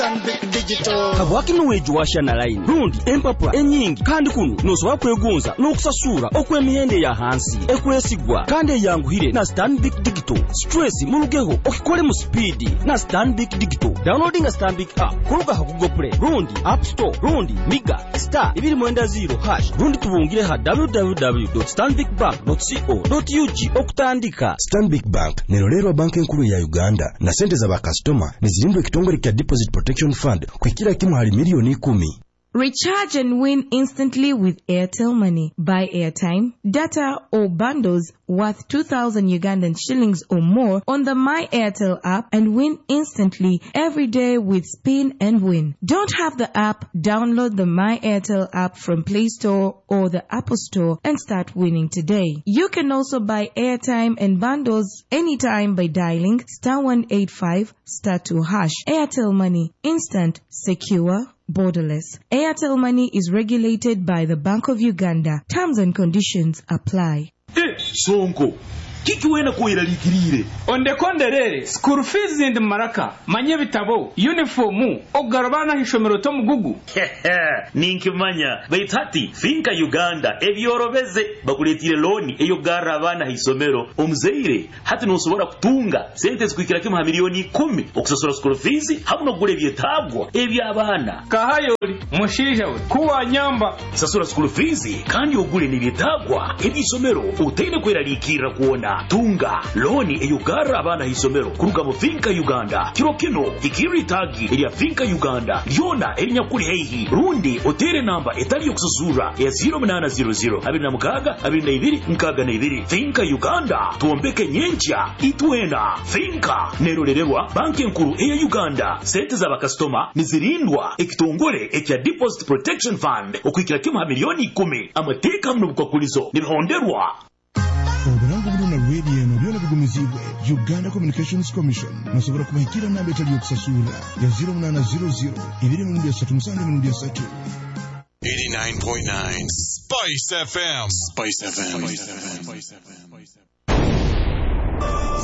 Stanbic Digital kabwaki nuweju washana line rundi empapula enyingi kandi kuno nosobola kwegonza n'okusasura okw'emihende ya hansi ekwesigwa kandi eyanguhire na Stanbic Digital. Stress mulugeho okikole mu speed na Stanbic Digital. Downloading a Stanbic app kuluka ha Google Play rundi App Store rundi Miga *210# rundi tubungire ha www.stanbicbank.co.ug okutandika. Stanbic Bank nerolero banki enkulu ya Uganda na sente za bakastoma nizilindwe kitongole kya Deposit Protection Fund kwekila kimu hali milioni 10. Recharge and win instantly with Airtel Money. Buy airtime, data or bundles worth 2,000 Ugandan shillings or more on the My Airtel app and win instantly every day with Spin and Win. Don't have the app? Download the My Airtel app from Play Store or the Apple Store and start winning today. You can also buy airtime and bundles anytime by dialing *185 *2#. Airtel Money. Instant, secure, borderless. Airtel Money is regulated by the Bank of Uganda. Terms and conditions apply. Sonko kiki wena kuira likirire onde konderere school fees and maraka manye bitabo uniform ogarabana hishomero to mugugu ninkimanya bayitati finka Uganda ebyorobeze bakuletire loan eyo garabana hisomero omzeire hati nosobora kutunga sente zikwikira kimwe milioni 10 okusasura school fees habuno gure byetagwa ebyabana kahayoli mushija we kuwa nyamba sasura school fees kandi ogure nibyetagwa ebisomero utende kwera likira kuona tunga loni eyugara abana hisomero kuruga mu finka Uganda kirokino ikiri tagi eri finka Uganda yona erinya kuri heihi rundi otere namba etali yokusuzura ya 0800 abinamukaga abinayibiri nkaga nayibiri finka Uganda tuombeke nyencha itwena finka nerorerwa banki nkuru eya Uganda sente za bakastoma nizirindwa ekitongore ekya Deposit Protection Fund okwikira kimwe milioni 10 amateka mno bukakulizo nibihonderwa. Oburango buluna radio no byona bigumizibwe Uganda Communications Commission nasobora kubahikira namba etali yokusasura ya 0800 237 89.9 Spice FM.